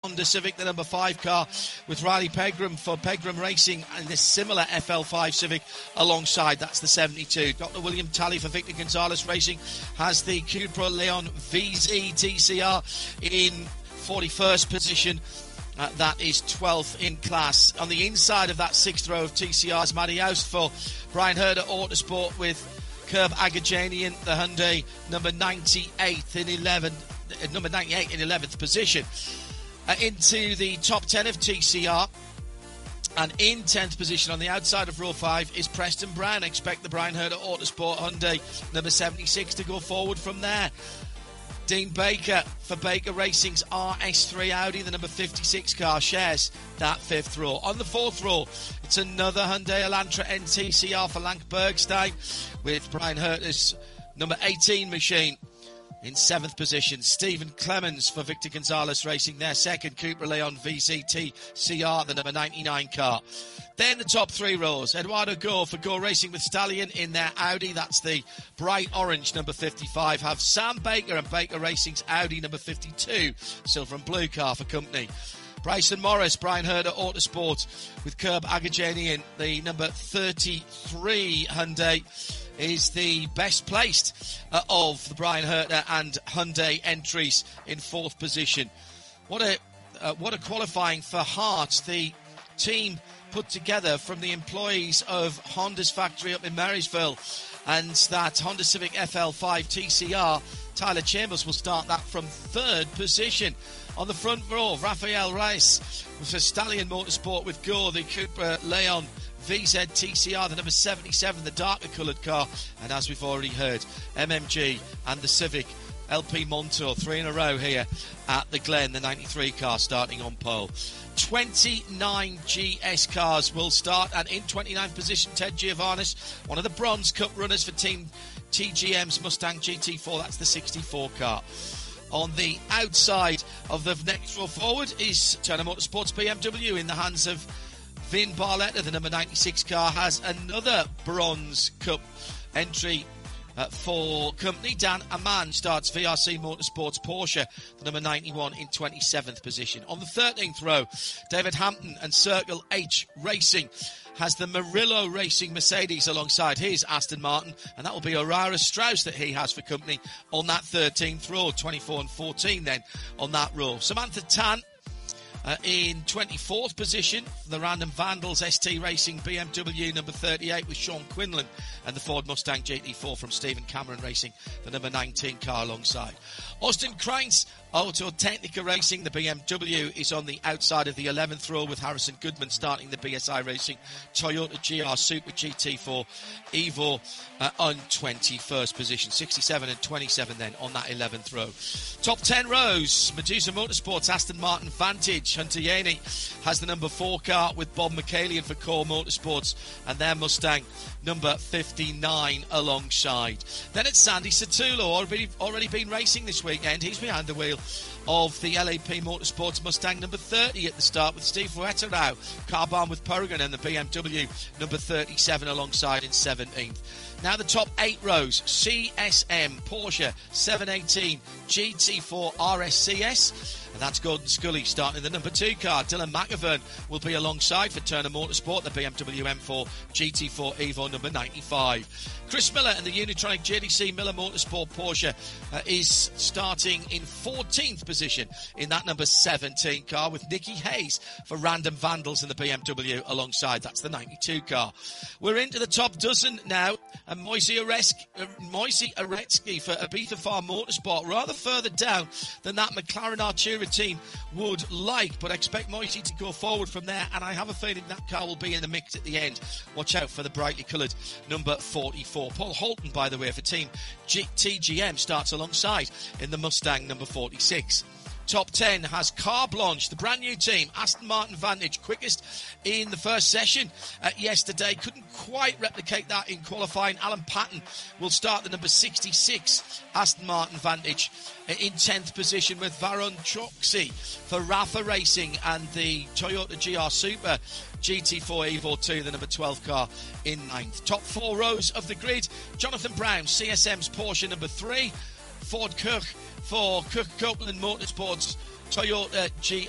Honda Civic, the number 5 car, with Riley Pegram for Pegram Racing and this similar FL5 Civic alongside. That's the 72. Dr. William Talley for Victor Gonzalez Racing has the Cupra Leon VZ TCR in 41st position. That is 12th in class. On the inside of that 6th row of TCRs, Matty Oust for Brian Herder Autosport with Curb Agajanian, the Hyundai, number 98 in 11th position. Into the top 10 of TCR, and in 10th position on the outside of row 5 is Preston Brown. Expect the Brian Herder Autosport Hyundai, number 76, to go forward from there. Dean Baker for Baker Racing's RS3 Audi, the number 56 car, shares that 5th row. On the 4th row, it's another Hyundai Elantra NTCR for Lank Bergstein with Brian Herter's number 18 machine. In 7th position, Stephen Clemens for Victor Gonzalez Racing, their second Cupra Leon VZT CR, the number 99 car. Then the top 3 rows, Eduardo Go for Go Racing with Stallion in their Audi, that's the bright orange number 55, have Sam Baker and Baker Racing's Audi number 52, silver and blue car for company. Bryson Morris, Brian Herder Autosport with Curb Agajanian, the number 33 Hyundai, is the best placed of the Brian Herter and Hyundai entries in 4th position. What a qualifying for Hart, the team put together from the employees of Honda's factory up in Marysville, and that Honda Civic FL5 TCR. Tyler Chambers will start that from 3rd position. On the front row, Rafael Reis for Stallion Motorsport with Go, the Cupra Leon VZ TCR, the number 77, the darker coloured car. And as we've already heard, MMG and the Civic LP Montour, 3 in a row here at the Glen, the 93 car starting on pole. 29 GS cars will start, and in 29th position, Ted Giovannis, one of the Bronze Cup runners for Team TGM's Mustang GT4, that's the 64 car. On the outside of the next row forward is Turner Motorsports BMW in the hands of Vin Barletta, the number 96 car, has another Bronze Cup entry for company. Dan Aman starts VRC Motorsports Porsche, the number 91 in 27th position. On the 13th row, David Hampton and Circle H Racing has the Murillo Racing Mercedes alongside his Aston Martin, and that will be Aurora Strauss that he has for company on that 13th row, 24 and 14 then on that row. Samantha Tan in 24th position for the Random Vandals ST Racing BMW number 38 with Sean Quinlan, and the Ford Mustang GT4 from Stephen Cameron Racing, the number 19 car alongside. Austin Kreintz Auto Technica Racing, the BMW, is on the outside of the 11th row with Harrison Goodman starting the BSI Racing Toyota GR Super GT4 Evo on 21st position. 67 and 27 then on that 11th row. Top 10 rows, Medusa Motorsports Aston Martin Vantage. Hunter Yaney has the number 4 car with Bob McCallion for Core Motorsports and their Mustang number 59 alongside. Then it's Sandy Satulo, already been racing this weekend. He's behind the wheel of the LAP Motorsports Mustang number 30 at the start with Steve Fuetterau, car barn with Peregrine, and the BMW number 37 alongside in 17th. Now the top 8 rows, CSM Porsche 718 GT4 RSCS, and that's Gordon Scully starting the number 2 car. Dylan McAvern will be alongside for Turner Motorsport, the BMW M4 GT4 Evo number 95. Chris Miller and the Unitronic JDC Miller Motorsport Porsche is starting in 14th position in that number 17 car with Nicky Hayes for Random Vandals and the BMW alongside. That's the 92 car. We're into the top dozen now, and Moisey Aretsky for Ibiza Farm Motorsport, rather further down than that McLaren Artura team would like, but expect Moisey to go forward from there, and I have a feeling that car will be in the mix at the end. Watch out for the brightly coloured number 44. Paul Holton, by the way, for Team TGM starts alongside in the Mustang number 46. Top 10 has Car Blanche, the brand new team, Aston Martin Vantage, quickest in the first session yesterday. Couldn't quite replicate that in qualifying. Alan Patton will start the number 66 Aston Martin Vantage in 10th position with Varun Choksi for Rafa Racing and the Toyota GR Super GT4 Evo 2, the number 12 car, in 9th. Top 4 rows of the grid, Jonathan Brown, CSM's Porsche number 3, Ford Kirk for Cook Copeland Motorsports Toyota GR